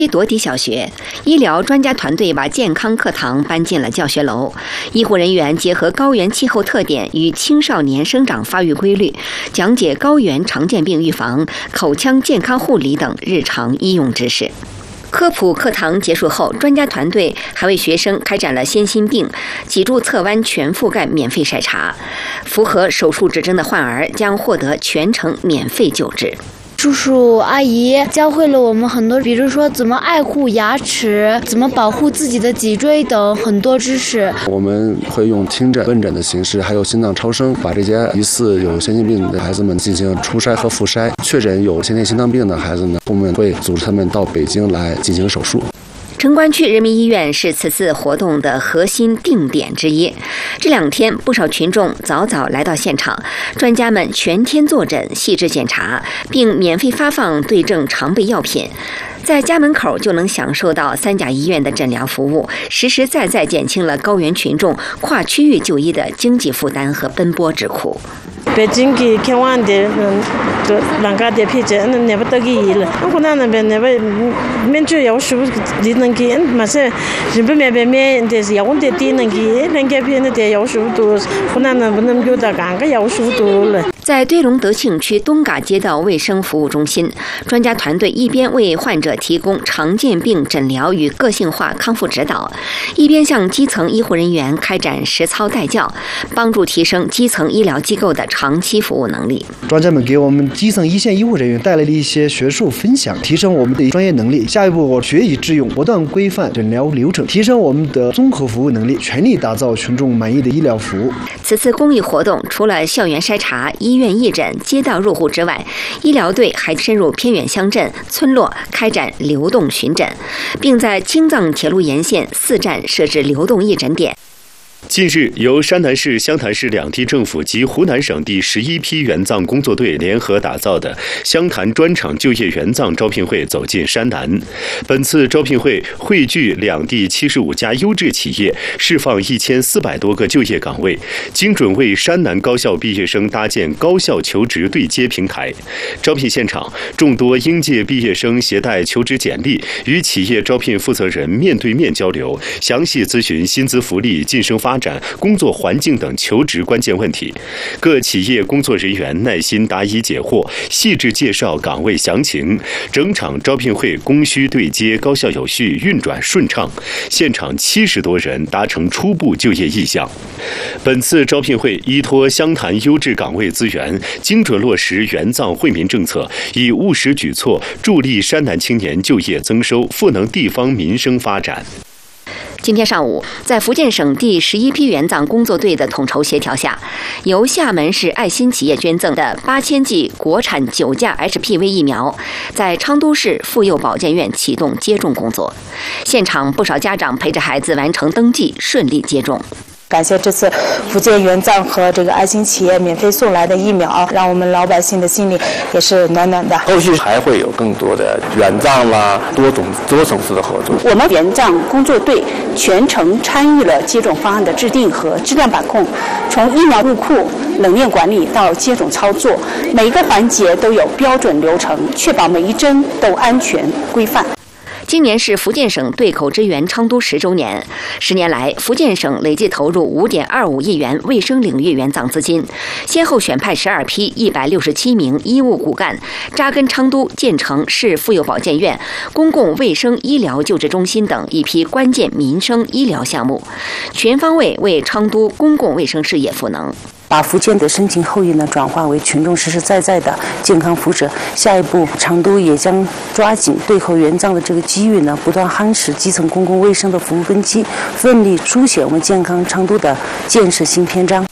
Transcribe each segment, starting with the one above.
夺底小学医疗专家团队把健康课堂搬进了教学楼，医护人员结合高原气候特点与青少年生长发育规律，讲解高原常见病预防、口腔健康护理等日常医用知识。科普课堂结束后，专家团队还为学生开展了先心病、脊柱侧弯全覆盖免费筛查，符合手术指征的患儿将获得全程免费救治。 叔叔阿姨教会了我们很多，比如说怎么爱护牙齿，怎么保护自己的脊椎等很多知识。 我们会用听诊、问诊的形式，还有心脏超声，把这些疑似有先心病的孩子们进行初筛和复筛。确诊有先天心脏病的孩子呢，我们会组织他们到北京来进行手术。 城关区人民医院是此次活动的核心定点之一。这2天，不少群众早早来到现场，专家们全天坐诊、细致检查，并免费发放对症常备药品。在家门口就能享受到3甲医院的诊疗服务，实实在在减轻了高原群众跨区域就医的经济负担和奔波之苦。 北京给看完的，人家的批准那不得给了。我那边那边免就要求你能给，马上日本那边免的是要我的地能给，人家边的要求多，湖南那不能有的干个要求多了。 在堆龙德庆区东嘎街道卫生服务中心，专家团队一边为患者提供常见病诊疗与个性化康复指导，一边向基层医护人员开展实操带教，帮助提升基层医疗机构的长期服务能力。 专家们给我们基层一线医护人员带来了一些学术分享，提升我们的专业能力。下一步，我学以致用，不断规范诊疗流程，提升我们的综合服务能力，全力打造群众满意的医疗服务。 此次公益活动除了校园筛查、医院义诊、街道入户之外，医疗队还深入偏远乡镇、村落开展流动巡诊，并在京藏铁路沿线4站设置流动义诊点。 近日，由山南市、湘潭市2地政府及湖南省第11批援藏工作队联合打造的湘潭专场就业援藏招聘会走进山南。本次招聘会汇聚2地75家优质企业，释放1400多个就业岗位，精准为山南高校毕业生搭建高校求职对接平台。招聘现场，众多应届毕业生携带求职简历，与企业招聘负责人面对面交流，详细咨询薪资福利、晋升发展、工作环境等求职关键问题。各企业工作人员耐心答疑解惑，细致介绍岗位详情，整场招聘会供需对接高效有序，运转顺畅。现场70多人达成初步就业意向。本次招聘会依托湘潭优质岗位资源，精准落实援藏惠民政策，以务实举措助力山南青年就业增收，赋能地方民生发展。 今天上午，在福建省第11批援藏工作队的统筹协调下，由厦门市爱心企业捐赠的8000剂国产9价 HPV 疫苗，在昌都市妇幼保健院启动接种工作。现场不少家长陪着孩子完成登记，顺利接种。 感谢这次福建援藏和这个爱心企业免费送来的疫苗，让我们老百姓的心里也是暖暖的。 后续还会有更多的援藏啦，多层次的合作。 我们援藏工作队全程参与了接种方案的制定和质量把控，从疫苗入库、冷链管理到接种操作，每一个环节都有标准流程，确保每一针都安全规范。 今年是福建省对口支援昌都10周年，10年来，福建省累计投入5.25亿元卫生领域援藏资金，先后选派12批167名医务骨干，扎根昌都，建成市妇幼保健院、公共卫生医疗救治中心等一批关键民生医疗项目，全方位为昌都公共卫生事业赋能。 把福建的深情厚谊呢转化为群众实实在在的健康福祉。下一步，昌都也将抓紧对口援藏的这个机遇呢，不断夯实基层公共卫生的服务根基，奋力书写我们健康昌都的建设新篇章。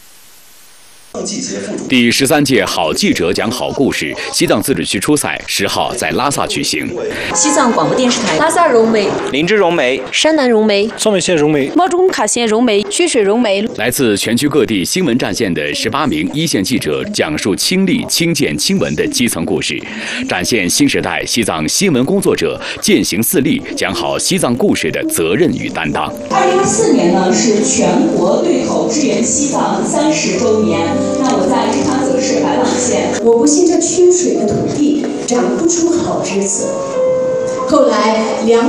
第13届好记者讲好故事西藏自治区初赛10号在拉萨举行。 西藏广播电视台、拉萨融媒、 林芝融媒、 山南融媒、 双美县融媒、 猫中卡县融媒、曲水融媒， 来自全区各地新闻战线的18名一线记者讲述亲历、亲见、亲闻的基层故事，展现新时代西藏新闻工作者践行4力、讲好西藏故事的责任与担当。 2014年呢是全国对口支援西藏30周年。那我在芝长泽市白朗县， 我不信这缺水的土地长不出好枝子。 后来